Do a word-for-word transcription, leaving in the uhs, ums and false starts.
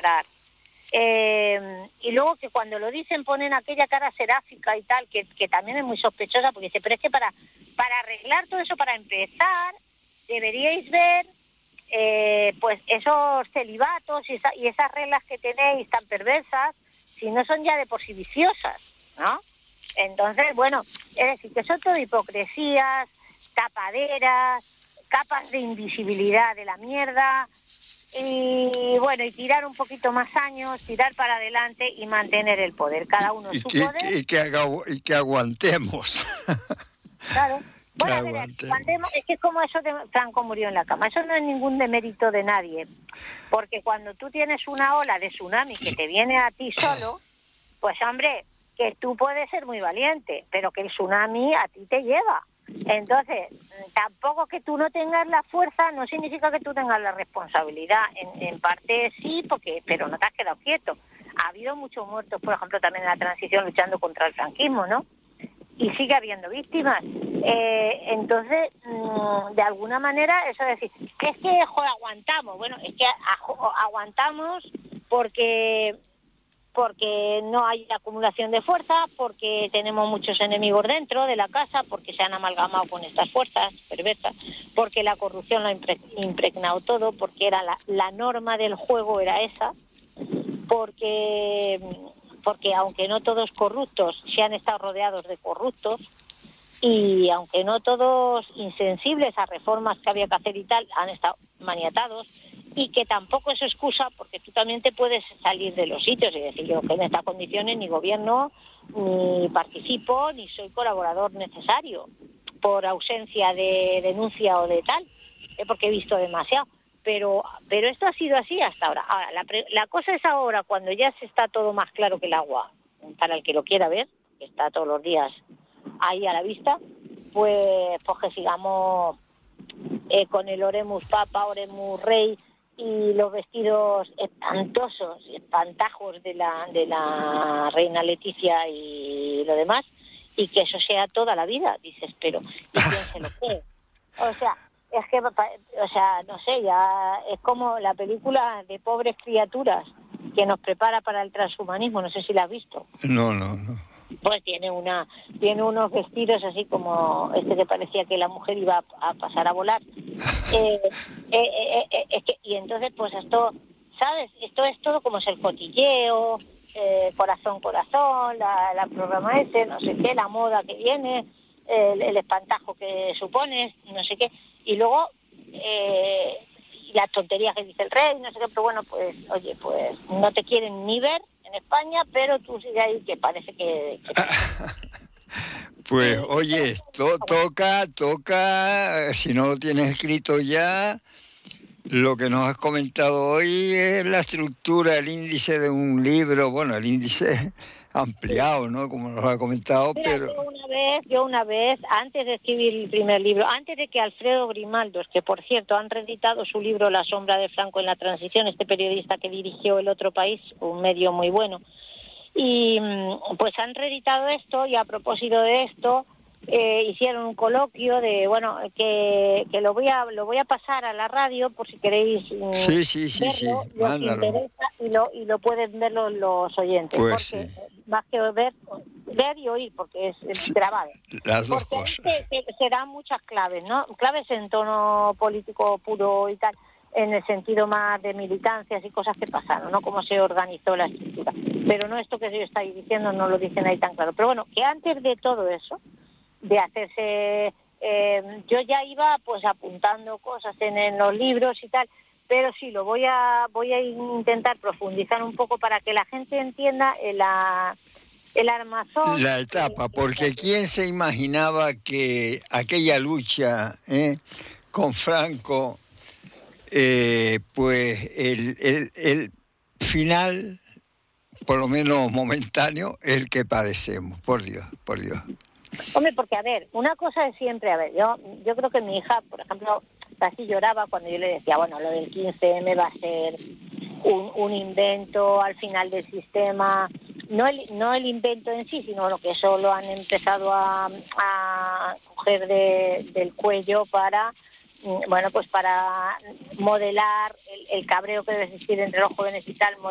parar. Eh, y luego que cuando lo dicen ponen aquella cara seráfica y tal, que, que también es muy sospechosa, porque dice, pero es que para, para arreglar todo eso, para empezar, deberíais ver eh, pues esos celibatos y, esa, y esas reglas que tenéis tan perversas, si no son ya de por sí viciosas, ¿no? Entonces, bueno, es decir, que son todo hipocresías, tapaderas, capas de invisibilidad de la mierda, y bueno, y tirar un poquito más años, tirar para adelante y mantener el poder, cada uno y, su que, poder. Y que, haga, y que aguantemos. Claro. Que Bueno, a ver, aguantemos. es que es como eso de Franco murió en la cama, eso no es ningún demérito de nadie, porque cuando tú tienes una ola de tsunami que te viene a ti solo, pues hombre, que tú puedes ser muy valiente, pero que el tsunami a ti te lleva. Entonces, tampoco que tú no tengas la fuerza no significa que tú tengas la responsabilidad. En, en parte sí, porque pero no te has quedado quieto. Ha habido muchos muertos, por ejemplo, también en la transición luchando contra el franquismo, ¿no? Y sigue habiendo víctimas. Eh, entonces, mmm, de alguna manera, eso es decir, es que joder, aguantamos. Bueno, es que a, aguantamos porque... porque no hay acumulación de fuerza, porque tenemos muchos enemigos dentro de la casa, porque se han amalgamado con estas fuerzas perversas, porque la corrupción lo ha impregnado todo, porque era la, la norma del juego era esa, porque, porque aunque no todos corruptos, se han estado rodeados de corruptos, y aunque no todos insensibles a reformas que había que hacer y tal, han estado maniatados, y que tampoco es excusa porque tú también te puedes salir de los sitios y decir yo que en estas condiciones ni gobierno, ni participo, ni soy colaborador necesario por ausencia de denuncia o de tal, eh, porque he visto demasiado. Pero pero esto ha sido así hasta ahora. Ahora, la, pre, la cosa es ahora, cuando ya se está todo más claro que el agua, para el que lo quiera ver, que está todos los días ahí a la vista, pues, pues que sigamos eh, con el Oremus Papa, Oremus Rey, y los vestidos espantosos, espantajos de la, de la reina Leticia y lo demás, y que eso sea toda la vida, dices, pero ¿y quién se lo cree? O sea, es que, o sea, no sé, ya es como la película de Pobres Criaturas que nos prepara para el transhumanismo, no sé si la has visto. No, no, no. Pues tiene una tiene unos vestidos así como este que parecía que la mujer iba a, a pasar a volar. Eh, eh, eh, eh, es que, y entonces, pues esto, ¿sabes? Esto es todo como es el cotilleo, eh, corazón, corazón, la, la programa ese, no sé qué, la moda que viene, el, el espantajo que supone, no sé qué. Y luego, eh, las tonterías que dice el rey, no sé qué, pero bueno, pues, oye, pues no te quieren ni ver en España, pero tú sigues ahí que parece que... que... Pues oye, to, toca, toca, si no lo tienes escrito ya, lo que nos has comentado hoy es la estructura, el índice de un libro, bueno, el índice ampliado, ¿no? Como nos lo ha comentado, Mira, pero... yo una vez, yo una vez, antes de escribir el primer libro, antes de que Alfredo Grimaldos, que por cierto han reeditado su libro La sombra de Franco en la transición, este periodista que dirigió El Otro País, un medio muy bueno, y pues han reeditado esto, y a propósito de esto, eh, hicieron un coloquio de, bueno, que, que lo voy a lo voy a pasar a la radio por si queréis mm, Sí, sí, sí, verlo, sí, y os mándalo. interesa, y lo, y lo pueden ver los, los oyentes, Pues porque sí. más que ver, ver y oír, porque es, es Sí, grabado. las dos Porque ahí cosas. se, se, se dan muchas claves, ¿no? Claves en tono político puro y tal, en el sentido más de militancias y cosas que pasaron, ¿no? Cómo se organizó la estructura. Pero no esto que yo estáis diciendo, no lo dicen ahí tan claro. Pero bueno, que antes de todo eso, de hacerse... Eh, yo ya iba pues apuntando cosas en, en los libros y tal, pero sí, lo voy a voy a intentar profundizar un poco para que la gente entienda la... el armazón. La etapa, porque ¿quién se imaginaba que aquella lucha eh, con Franco, eh, pues el, el, el final, por lo menos momentáneo, es el que padecemos? Por Dios, por Dios. Hombre, porque a ver, una cosa es siempre, a ver, yo yo creo que mi hija, por ejemplo, casi lloraba cuando yo le decía, bueno, lo del quince eme va a ser un, un invento al final del sistema, no el, no el invento en sí, sino lo que eso lo han empezado a, a coger de, del cuello para, bueno, pues para modelar el, el cabreo que debe existir entre los jóvenes y tal,